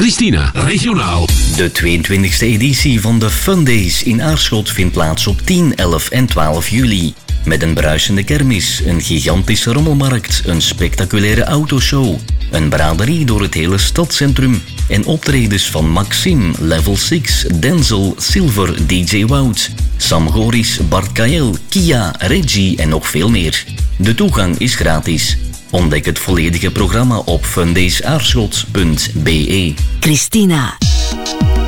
Christina, regionaal. De 22e editie van de Fun Days in Aarschot vindt plaats op 10, 11 en 12 juli. Met een bruisende kermis, een gigantische rommelmarkt, een spectaculaire autoshow, een braderie door het hele stadscentrum en optredens van Maxime, Level 6, Denzel, Silver, DJ Wout, Sam Goris, Bart Kael, Kia, Reggie en nog veel meer. De toegang is gratis. Ontdek het volledige programma op fundaysaarschot.be. Christina.